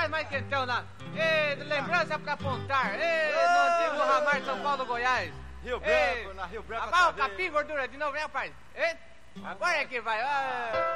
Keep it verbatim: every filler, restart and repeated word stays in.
faz mais quentão lá. Ei, lembrança pra apontar. Ei, no antigo Ramar São Paulo, Goiás. Rio Branco, na Rio Branco. Abaixo o capim, gordura, de novo, né, rapaz? Ei, agora é que vai. Ah.